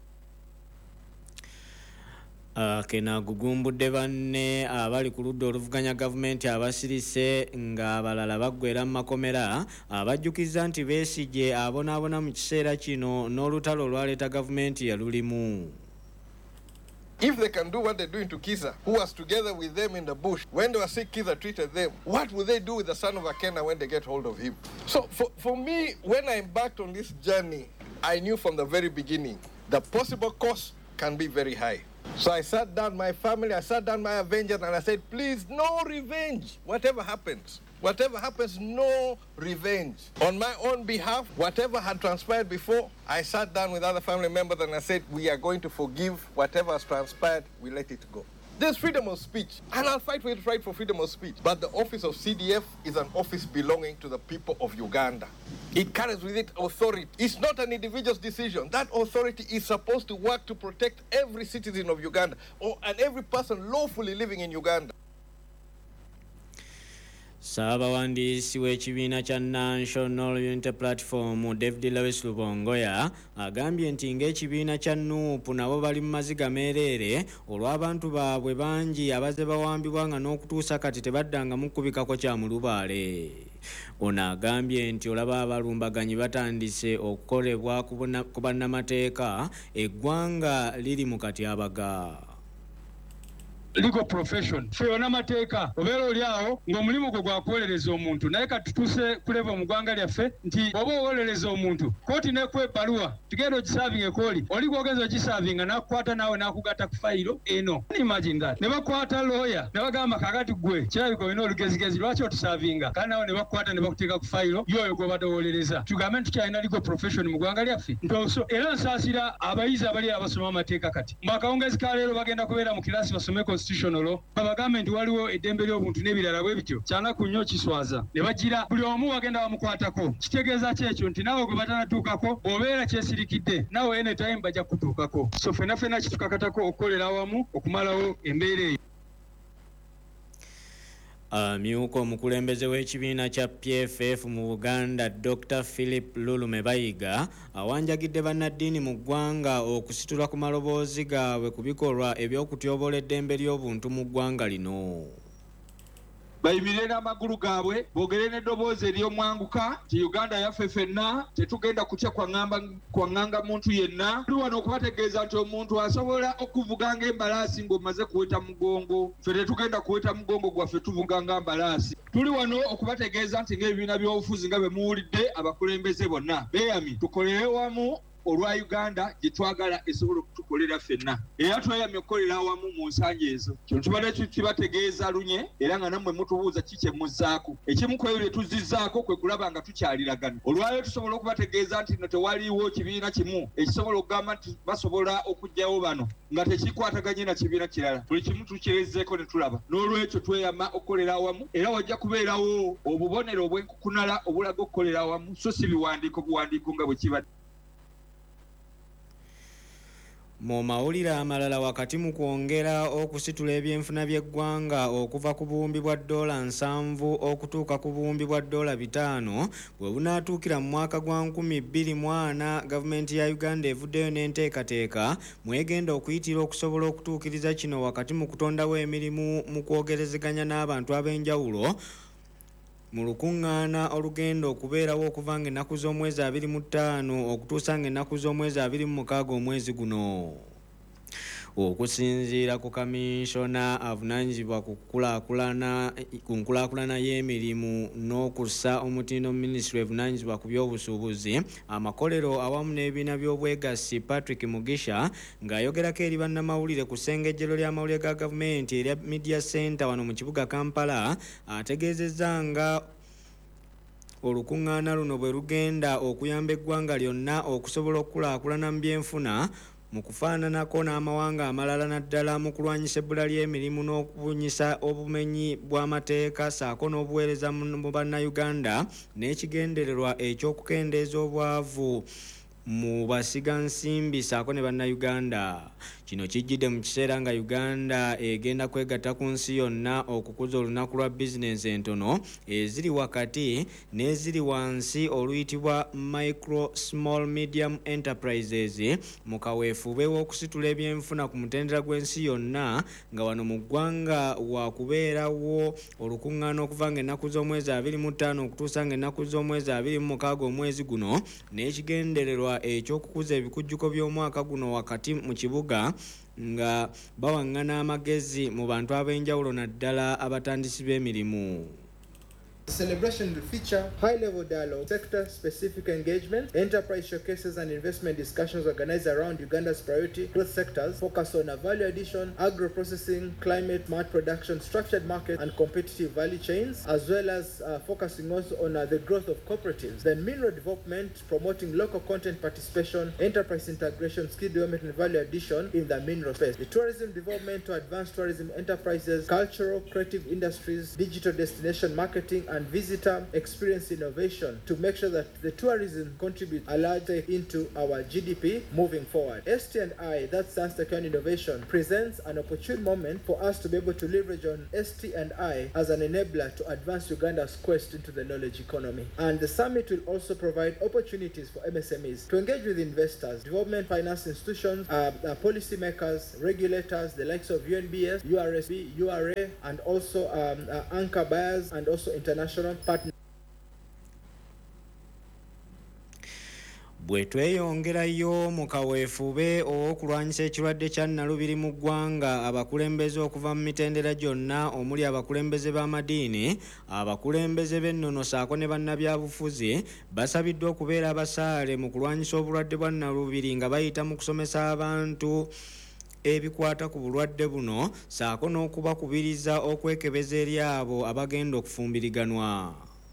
Kena gugumbudde banne abali ku ludda oluvuganya gavumenti abasirise ng'abalala baggwera mu makomera abajjukiza nti Besigye abonaabona mu kiseera kino n'olutalo olwaleeta gavumenti yalulimu. If they can do what they're doing to Kizza, who was together with them in the bush, when they were sick, Kizza treated them, what will they do with the son of Akena when they get hold of him? So for me, when I embarked on this journey, I knew from the very beginning the possible cost can be very high. So I sat down my family, I sat down my Avengers, and I said, please, no revenge. Whatever happens, no revenge. On my own behalf, whatever had transpired before, I sat down with other family members and I said, we are going to forgive whatever has transpired, we let it go. There's freedom of speech, and I'll fight for freedom of speech. But the office of CDF is an office belonging to the people of Uganda. It carries with it authority. It's not an individual's decision. That authority is supposed to work to protect every citizen of Uganda and every person lawfully living in Uganda. Saabawandiisi w'ekibiina kya National Unity Platform David Lewis Lubongoya agambye nti ng'ekibiina kya NUP nabo bali mu maziga meereere olw'abantu baabwe bangi abaze bawambibwa nga n'okutuusa kati tebaddangamu kubikako kya mulubaale. Ono agambye nti olaba abalumbaganyi batandise okukolebwa ku bannamateeka eggwanga liri mu katyabaga. Legal profession feyona mateeka obeera oli awo ng'omulimu gwe gwakuwolereza omuntu naye katutuuse kuleva mu ggwanga lyaffe nti oba owolereza omuntu kooti neekuwa ebbaluwa tugenda ogisaavinga ekooli oli gwogeza ogisaavinga n'akukwata naawe n'akugatta ku fayiro eno. Imagine that. Ne bakwata lawyer ne bagamba kakati gwe kirabika olina olugezigezi lwaki otusaavinga kandi naawe ne bakukwata ne bakuteeka ku fayiro y'oyo gwe badowolereza. Tugambe nti tukyalina legal profession mu ggwanga lyaffe era nsaasira abayizi abali abasoma amateeka kati mu akawungezi ka leero bagenda kubeera mu kiraasi basome constitutional babagambe nti waliwo eddembe ly'obuntu n'ebirala bwe bityo kyanaku nnyo kiswaza ne bagira buli omu bagenda bamukwatako. Kitegeeza kyekyo nti naawe gwe batanatuukako obeera kyesirikidde naawe anytime bajja kutuukako. So ffenna kitukakatako okukolera awamu okumalawo embeera eyo. Amyuka omukulembeze w'ekibiina kya PFF mu Buganda Dr. Philip Lulume Bayiga awanjagidde bannaddiini mu ggwanga okusitula ku maloboozi gaabwe ku bikolwa eby'okutyobola eddembe ly'obuntu mu ggwanga lino. Bayimirire n'amagulu gaabwe boogere n'eddoboozi ery'omwanguka nti Uganda yaffe ffenna tetugenda kutya kwaŋŋanga muntu yenna. Tuli wano okubategeeza nti omuntu asobola okuvuga ng'embalaasi ng'omaze kuweta mugongo. Ffe tetugenda kuweta mugongo gwaffe tuvuga nga mbalaasi. Tuli wano okubategeeza nti ng'ebibiina by'obufuzi nga bwe muwulidde abakulembeze bonna beeyami tukolere wamu olwa Uganda gye twagala esobola okutukolera ffenna. Era tweyamye okukolera awamu mu nsanja ezo. Kino tubadde kibategeeza lunye era nga nammwe mutubuuza kiki muzzaako. Ekimu ku ebyo bye tuzizzaako kwe kulaba nga tukyaliragana. Olwaleero tusobola okubategeeza nti no tewaliiwo kibiina kimu ekisobola okugamba nti basobola okuggyawo bano nga tekikwataganye na kibiina kirala. Buli kimu tukirezzeeko ne tulaba. N'olwekyo tweyama okukolera awamu era wajja kubeerawo obubonero obw'enkukunala obulaga okukolera awamu so si buwandiiko nga bwe kibadde. Mu mawulire amalala wakati mu kwongera okusitula ebyenfuna by'eggwanga okuva ku buwumbi bwa $7 okutuuka ku buwumbi bwa $5 bwe bunaatuukira mu mwaka gwa 2024 gavumenti ya Uganda evuddeyo n'enteekateeka mwegenda okuyitira okusobola okutuukiriza kino wakati mu kutondawo emirimu mu kwogerezeganya n'abantu ab'enjawulo mu lukuŋŋaana olugenda okubeerawo okuva ng'ennaku z'omwezi 25 okutuusa ng'ennaku z'omwezi 26 omwezi guno. Okusinziira ku kaminsona avunaanyizibwa ku nkulaakulana y'emirimu n'okussa omutindo minisitule evunaanyizibwa ku by'obusuubuzi amakolero awamu n'ebibiina by'obwegassi Patrick Mugisha ng'ayogerako eri bannamawulire ku ssengejjero ly'amawulire ga gavumenti erya Media Center wano mu kibuga Kampala ategeezezza nga olukuŋŋaana luno bwe lugenda okuyamba eggwanga lyonna okusobola okukulaakulana mu byenfuna mu kufaananako n'amawanga amalala naddala mu kulwanyisa ebbula ly'emirimu n'okubunyisa obumenyi bw'amateeka ssaako n'obuweereza mu bannayuganda n'ekigendererwa eky'okukendeeza obwavu mu basigansimbi ssaako ne bannayuganda. Kino kijjidde mu kiseera nga Uganda egenda kwegatta ku nsi yonna okukuza olunaku lwa bizinensi entono eziri wakati n'eziri wansi oluyitibwa micro small medium enterprises mu kaweefube w'okusitula ebyenfuna ku mutendera gw'ensi yonna nga wano mu ggwanga wakubeerawo olukuŋŋaana okuva ng'ennaku z'omwezi 25 okutuusa ng'ennaku z'omwezi 26 omwezi guno n'ekigendererwa eky'okukuza ebikujjuko by'omwaka guno wakati mu kibuga nga bawaŋŋana amagezi mu bantu ab'enjawulo naddala abatandisi b'emirimu. The celebration will feature high-level dialogue, sector-specific engagement, enterprise showcases and investment discussions organized around Uganda's priority growth sectors, focus on value addition, agro-processing, climate, mart production, structured market and competitive value chains, as well as focusing also on the growth of cooperatives. Then mineral development, promoting local content participation, enterprise integration, skill development and value addition in the mineral space. The tourism development to advance tourism enterprises, cultural, creative industries, digital destination marketing and visitor experience innovation to make sure that the tourism contributes a large into our GDP moving forward. ST&I, that's Science, Technology and Innovation, presents an opportune moment for us to be able to leverage on ST&I as an enabler to advance Uganda's quest into the knowledge economy. And the summit will also provide opportunities for MSMEs to engage with investors, development finance institutions, policy makers, regulators, the likes of UNBS, URSB, URA, and also anchor buyers and also international partners. Bwe tweyongerayo mu kaweefube okulwanyisa ekirwadde kya Nalubiri mu ggwanga, abakulembeze okuva mu mitendera gyonna omuli abakulembeze b'amadiini, abakulembeze b'ennono ssaako ne bannabyabufuzi basabiddwa okubeera abasaale mu kulwanyisa obulwadde bwa Nalubiri nga bayita mu kusomesa abantu ebikwata ku bulwadde buno ssaako n'okubakubiriza okwekebeza eri abo abagenda okufumbiriganwa.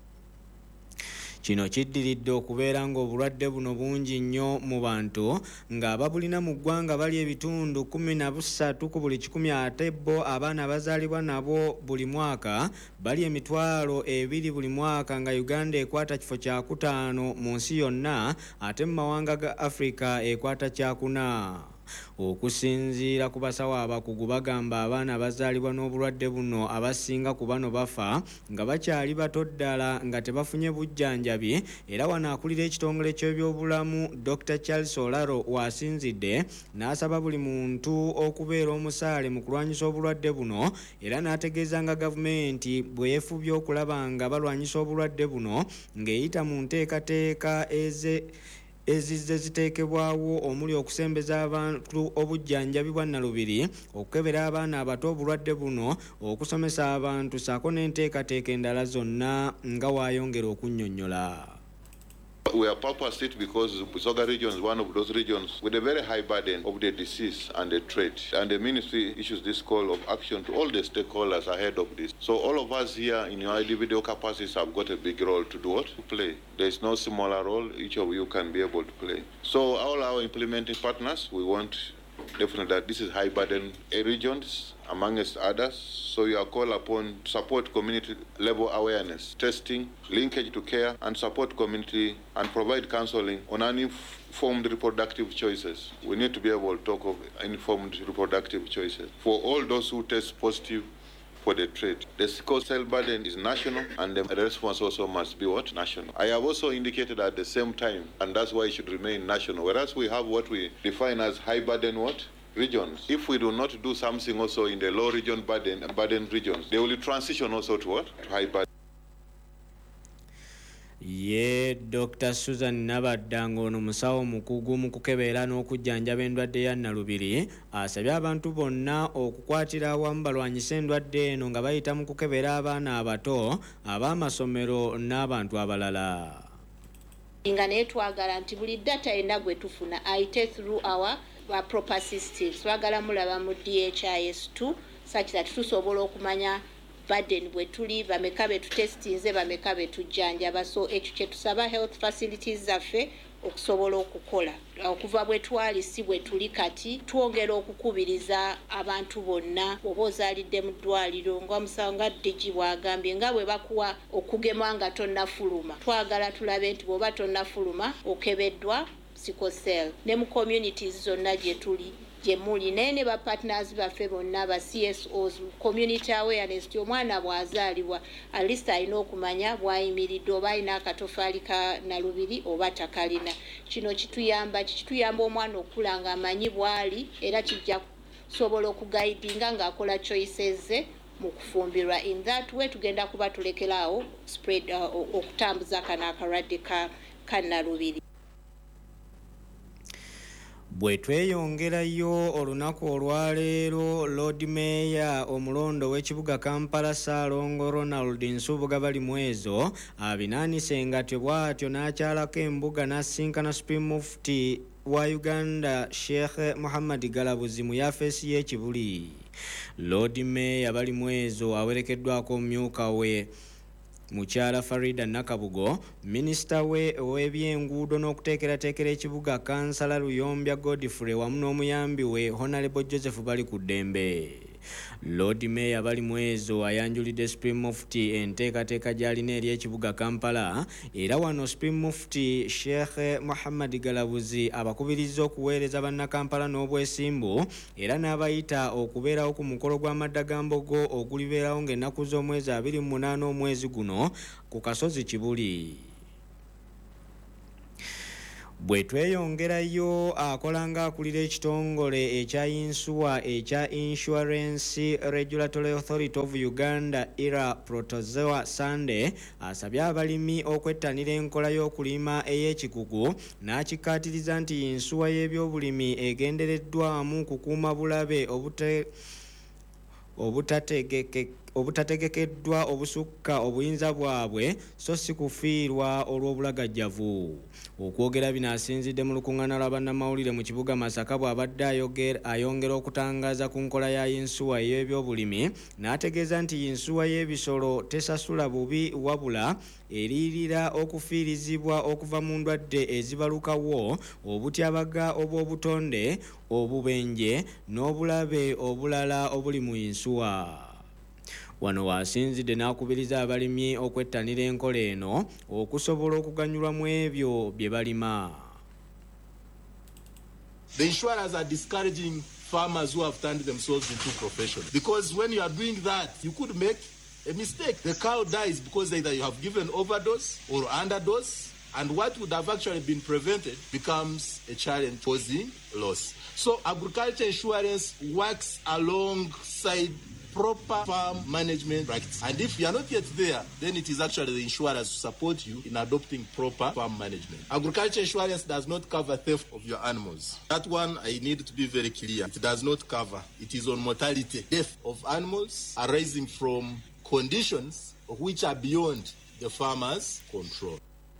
Kino kiddiridde okubeera ng'obulwadde buno bungi nnyo mu bantu ng'ababulina mu ggwanga bali ebitundu 13 ku buli 100 ate bo abaana abazaalibwa nabo buli mwaka bali emitwalo 2 buli mwaka nga Uganda ekwata kifo kya 5 mu nsi yonna ate mu mawanga ga Africa ekwata kya 4. Okusinziira ku basawo abakugu bagamba abaana abazaalibwa n'obulwadde buno abasinga ku bano bafa nga bakyali bato ddala nga tebafunye bujjanjabi, era wano akulira ekitongole ky'ebyobulamu Dr. Charles Olaro wasinzidde n'asaba buli muntu okubeera omusaale mu kulwanyisa obulwadde buno, era n'ategeeza nga gavumenti bwe yeefubye okulaba nga balwanyisa obulwadde buno ng'eyita mu nteekateeka ezizze ziteekebwawo omuli okusembeza abantu obujjanjabi bwa Nalubiri, okukebera abaana abato obulwadde buno, okusomesa abantu ssaako n'enteekateeka endala zonna nga waayongera okunnyonnyola. We have purposed it because Busoga region is one of those regions with a very high burden of the disease and the threat. And the ministry issues this call of action to all the stakeholders ahead of this. So all of us here in your individual capacities have got a big role to do what? To play. There is no smaller role each of you can be able to play. So all our implementing partners, we want definitely that this is high burden regions amongst others, so you are called upon to support community level awareness, testing, linkage to care, and support community and provide counseling on uninformed reproductive choices. We need to be able to talk of informed reproductive choices for all those who test positive for the trade. The sickle cell burden is national, and the response also must be what? National. I have also indicated at the same time, and that's why it should remain national, whereas we have what we define as high burden what? Regions. If we do not do something also in the low region burden regions, they will transition also to what? To high burden. Ye Dr. Susan Nabadda ng'ono musawo mukugu mu kukebera n'okujjanjaba endwadde ya Nalubiri asabye abantu bonna okukwatira awamu balwanyise endwadde eno nga bayita mu kukebera abaana abato, ab'amasomero n'abantu abalala. Nga naye twagala nti buli data yonna gwe tufuna ayite through our proper systems. Twagala mulaba mu DHIS2 such that tusobola okumanya burden bwe tuli, bameka be tutestinze, bameka be tujjanjaba. So ekyo kye tusaba health facilities zaffe okusobola okukola. Okuva bwe twali si bwe tuli kati, twongera okukubiriza abantu bonna oba ozaalidde mu ddwaliro nga musawo nga DG bw'agambye nga bwe bakuwa okugema nga tonnafuluma. Twagala tulabe nti bw'oba tonnafuluma okebeddwa sickle cell. Ne mu communities zonna gye tuli Jemuli nene ba partners baffe bonna ba CSOs community awareness ti omwana bw'azaalibwa at least alina okumanya bw'ayimiridde oba alina akatofaali ka Nalubiri oba takalina. Kino kituyamba omwana okula nga amanyi bw'ali era kijja kusobola okugaidinga ng'akola choices ze mu kufumbirwa. In that way tugenda kuba tulekeraawo spread okutambuza kana akarwadde ka Nalubiri. Bwe tweyongerayo olunaku olwaleero Lord Mayor omulondo w'ekibuga Kampala Ssaalongo Ronald Nsubuga bali mwezo abinaanise engatyo bw'atyo n'akyalako embuga n'asinkana Supreme Mufti wa Uganda Sheikh Muhammad Galabuzi mu yafeesi y'ekibuli. Lord Mayor bali mwezo awerekeddwako omumyuka we Mukyala Farida Nakabugo, Minisita we ow'ebyenguudo n'okuteekerateekera ekibuga Kansala Luyombya Godfrey wamu n'omuyambi we Honorable Joseph bali ku ddembe. Lord Mayor bali mwezo ayanjulidde Supreme Mufti enteekateeka gy'alina eri ekibuga Kampala era wano Supreme Mufti Sheikh Muhammad Galabuzi abakubirizza okuweereza bannakampala n'obwesimbu era n'abayita okubeerawo ku mukolo gw'amaddagambogo ogulibeerawo ng'ennaku z'omwezi 28 omwezi guno ku kasozi Kibuli. Bwe tweyongerayo akolanga akulira ekitongole ekya yinsuwa ekya Insurance Regulatory Authority of Uganda IRA Protozoa Sunday asabye abalimi okwettanira enkola y'okulima ey'ekikugu n'akikkaatiriza nti yinsuwa y'ebyobulimi egendereddwamu kukuuma bulabe obutategekeddwa obusukka obuyinza bwabwe so si kufiirwa olw'obulagajjavu. Okwogera bino asinzidde mu lukuŋŋaana lwa bannamawulire mu kibuga Masaka bw'abadde ayongera okutangaza ku nkola ya yinsuwa y'ebyobulimi n'ategeeza nti yinsuwa y'ebisolo tesasula bubi wabula eriirira okufiirizibwa okuva mu ndwadde ezibalukawo obutyabaga obw'obutonde obubenje n'obulabe obulala obuli mu yinsuwa. Wano wasinzidde n'akubiriza abalimi okwettanira enkola eno okusobola okuganyulwa mu ebyo bye balima. The insurers are discouraging farmers who have turned themselves into professionals because when you are doing that, you could make a mistake. The cow dies because either you have given overdose or underdose, and what would have actually been prevented becomes a challenge causing loss. So agriculture insurance works alongside proper farm management practice. And if you are not yet there, then it is actually the insurers who support you in adopting proper farm management. Agriculture insurance does not cover theft of your animals. That one I need to be very clear. It does not cover. It is on mortality. Death of animals arising from conditions which are beyond the farmer's control.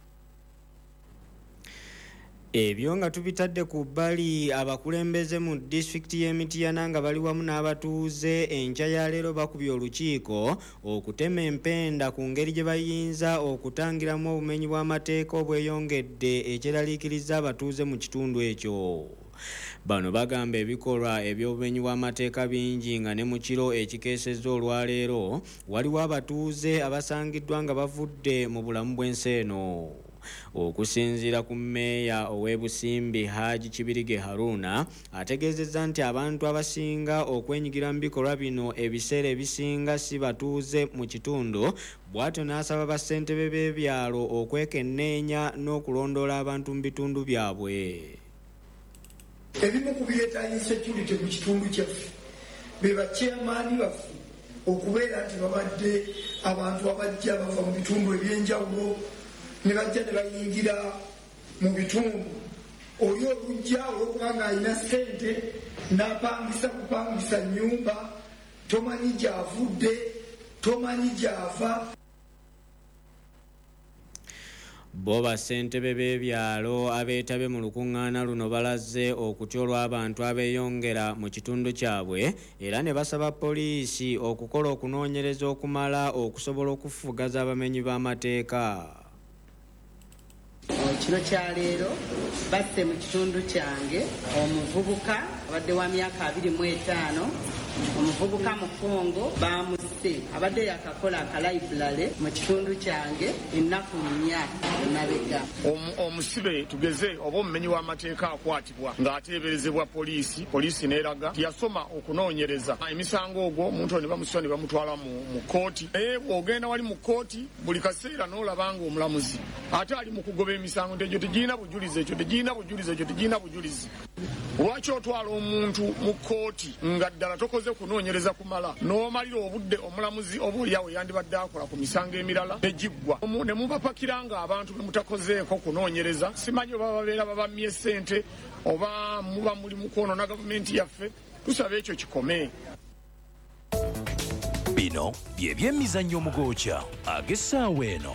Ebyo nga tubitadde ku bbali abakulembeze mu disitulikiti y'Emityana nga bali wamu n'abatuuze enkya ya leero bakubye olukiiko okutema empenda ku ngeri gye bayinza okutangiramu obumenyi bw'amateeka obweyongedde ekyeraliikiriza abatuuze mu kitundu ekyo. Bano bagamba ebikolwa eby'obumenyi bw'amateeka bingi nga ne mu kiro ekikeesezza olwaleero waliwo abatuuze abasangiddwa nga bavudde mu bulamu bw'ensi eno. Okusinziira ku mmeeya ow'ebusimbi Haji Kibirige Haruna ategeezezza nti abantu abasinga okwenyigira mu bikolwa bino ebiseera ebisinga si batuuze mu kitundu, bw'atyo n'asaba bassentebe b'ebyalo okwekenneenya n'okulondoola abantu mu bitundu byabwe. Ebimu ku bireeta insecurity mu kitundu kyaffe be bachairman baffe okubeera nti babadde abantu abajja bava mu bitundu eby'enjawulo ne bajja ne bayingira mu bitundu. Oli olujja olw'okubanga alina ssente n'apangisa kupangisa nnyumba, tomanyi gy'avudde, tomanyi gy'ava. Bo bassentebe b'ebyalo abeetabye mu lukuŋŋaana luno balaze okutyolwa abantu abeeyongera mu kitundu kyabwe era ne basaba poliisi okukola okunoonyereza okumala okusobola okufugaza abamenyi b'amateeka. Kino kya leero basse mu kitundu kyange omuvubuka abadde wa myaka 25, omuvubuka mukongo bamusse abadde yakakola akalayiburale mu kitundu kyange ennaku 4 emabega. Omusibe tugeze oba omumenyi w'amateeka akwatibwa ng'ateeberezebwa poliisi n'eraga yasoma okunoonyereza emisango ogwo omuntu ne bamusitula ne bamutwala mu kooti. Naye bw'ogenda wali mu kooti buli kaseera n'olabanga omulamuzi ate ali mu kugoba emisango nti ekyo tegirina bujulizi, ekyo tegirina bujulizi, ekyo tegirina bujulizi. Lwaki otwala omuntu mu kkooti nga ddala tokoze kunoonyereza kumala n'omalira obudde omulamuzi oba oliawo yandibadde akola ku misango emirala negiggwa ne mubapakira nga abantu be mutakozeeko kunoonyereza simanyi oba babeera babamye ssente oba muba muli mu kwonoona gavumenti yaffe tusaba ekyo kikome. Bino bye by'emizannyo omugookya ag'essaawa eno.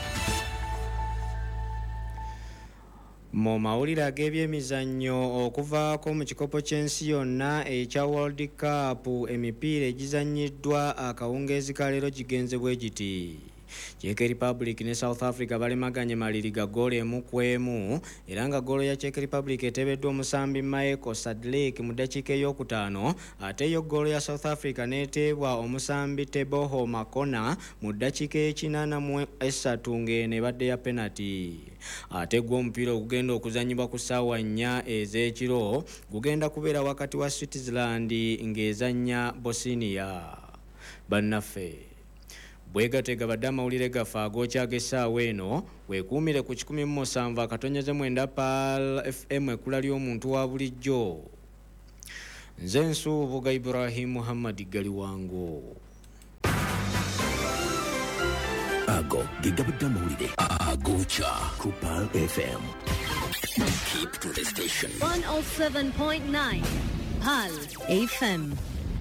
Mu mawulire ag'ebyemizannyo okuvaako mu kikopo ky'ensi yonna ekya World Cup emipiira egizannyiddwa akawungeezi ka leero kigenze bwe giti. Czech Republic ne South Africa balemaganye maliriga goolo emu ku emu era nga goolo ya Czech Republic etebeddwa omusambi Michael Sadlek mu ddakiika ey'okutaano ate yo goolo ya South Africa neeteebwa omusambi Teboho Makona mu ddakiika y'ekinaana ng'eno ebadde ya penalty. Ate gwo omupiira ogugenda okuzannyibwa ku ssaawa 4 ez'ekiro gugenda kubeera wakati wa Switzerland ng'ezannya Bosnia. Bannaffe bwegatega badde amawulire gaffe agookya ag'essaawa eno weekuumire ku 17 akatonyeze 9 PAL FM ekkula ly'omuntu wa bulijjo. Nze Nsuubuga Ibrahim Muhammad Galiwango. Ago gigabadde amawulire agookya ku PAL FM. Keep to the station. 107.9 PAL FM.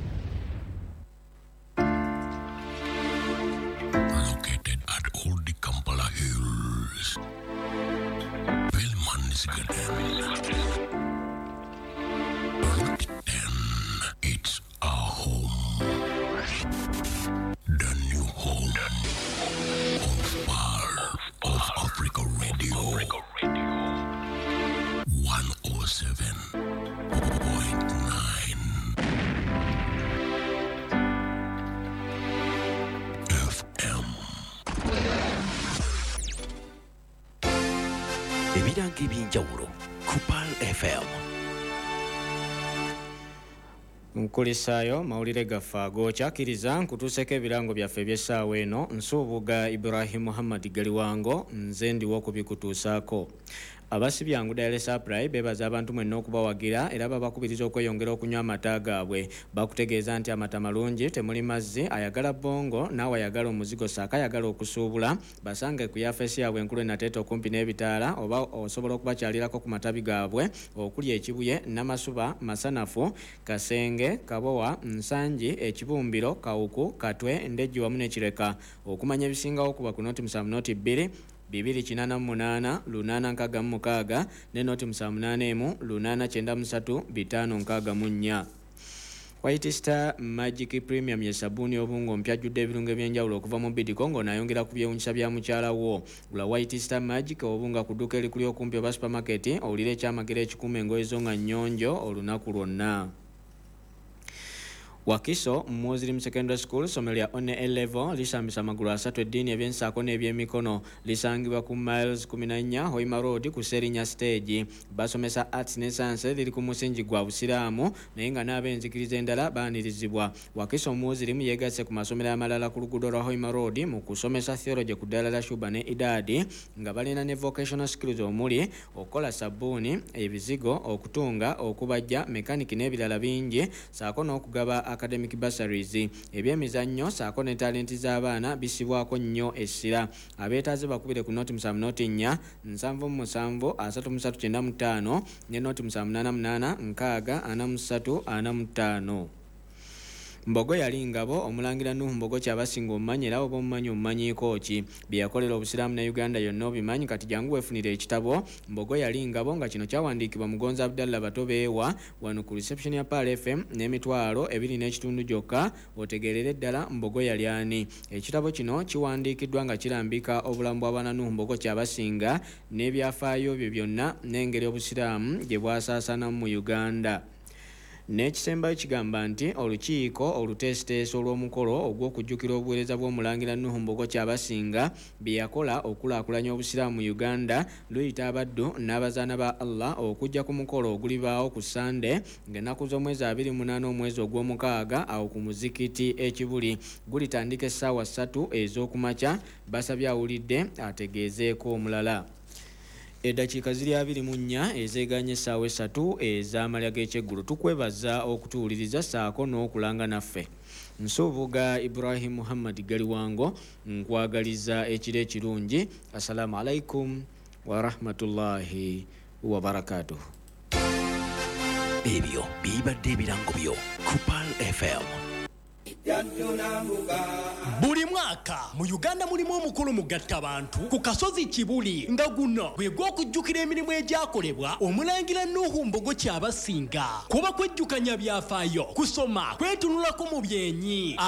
Old Kampala Hills, Belman's Route 10, it's our home, the new home of PAL of Africa Radio, 107.9 FM. Ebiranga eby'enjawulo ku PAL FM. Nkulisaayo mawulire gaffe agookyakiriza nkutuuseko ebirango byaffe eby'essaawa eno. Nsuubuga Ibrahim Muhammad Galiwango nze ndiwo kubikutuusaako. Abasibye Angudale Supply bebaza abantu mwenna okubawagira era babakubiriza okweyongera okunywa amata gaabwe. Bakutegeeza nti amata malungi temuli mazzi ayagala bongo naawe ayagala omuzigo saaka ayagala okusuubula basange ku yafeesi yaabwe enkulu enateeta okumpi n'ebitaala oba osobola okubakyalirako ku matabi gaabwe okuli Ekibuye, Namasuba, Masanafu, Kasenge, Kabowa, Nsangi, Ekibumbiro, Kawuku, Katwe, Ndejji wamu n'Ekireka. Okumanya ebisingawo kuba ku noti 2 288 866 ne noti 78 893 564. White Star Magic Premium ye sabuni obungo mpyajjudde ebirungo ebyenjawulo okuva mu Bidco ng'onayongera ku byewunyisa bya mukyala wo. Gula White Star Magic obunga ku dduuka erikuli okumpi oba supermarket owulire ekyamagero ekikuuma engoye zo nga nnyonjo olunaku lwonna. Wakiso Muslim Secondary School somero lya One A-level lisambisa amagulu 3 eddiini eby'ensaako n'ebyemikono lisangibwa ku miles 14 Hoima Road ku Serinya Stage. Basomesa arts ne science liri ku musingi gwa busiraamu naye nga n'ab'enzikiriza endala baanirizibwa. Wakiso Muslim yeegasse ku masomero amalala ku luguudo lwa Hoima Road mu kusomesa theology ku ddala la Shuba ne Idadi nga balina ne vocational skills omuli okukola sabbuuni, ebizigo, okutunga, okubajja, mechanic n'ebirala bingi saako n'okugaba academic bursaries. Ebyemizannyo saako ne talenti z'abaana bisibwako nnyo essira. Abeetaaze bakubire ku noti 7 noti 4 7 339 ne noti 788 6 43 Mbogo yali ngabo omulangira Nuhu Mbogo kyabasinga omumanyi era oba omumanyi omumanyiiko ki byeyakolera obusiraamu ne Uganda yonna obimanyi kati jangu weefunire ekitabo. Mbogo yali ngabo nga kino kyawandiikibwa Mugonza Abdallah Batobeewa wano ku reception ya PAL FM n'emitwalo 2.5 gyokka otegeerere ddala Mbogo yali ani. Ekitabo kino kiwandiikiddwa nga kirambika obulamu bw'abaana Nuhu Mbogo kyabasinga n'ebyafaayo bye byonna n'engeri obusiraamu gye bwasaasaana mu Uganda. N'ekisembayo kigamba nti olukiiko oluteeseteese olw'omukolo ogw'okujjukira obuweereza bw'omulangira Nuhu Mbogo kyabasinga bye yakola okulaakulanya obusiraamu mu Uganda luyita abaddu n'abazaana ba Allah okujja ku mukolo ogulibaawo ku Sande ng'ennaku z'omwezi 28 omwezi ogw'omukaaga awo ku muzikiti Ekibuli. Gulitandika essaawa 3 ez'okumakya. Basabye awulidde ategeezeeko omulala. Eddakiika ziri 24 ezeganye essaawa 3 ez'amalya g'ekyeggulu. Tukwebaza okutuwuliriza saako n'okulanga naffe. Nsuubuga Ibrahim Muhammad Galiwango nkwagaliza ekiro ekirungi. Assalamu alaikum wa rahmatullahi wa barakatuh. Ebyo bibadde ebirango byo ku Pal FM. Buli mwaka mu Uganda mulimu omukulu mugatta abantu ku kasozi Kibuli nga guno gwe gw'okujjukira emirimu egyakolebwa Omulangira Nuhu Mbogo Kyabasinga. Kuba kwejjukanya byafaayo, kusoma, kwetunulako mu byenyi.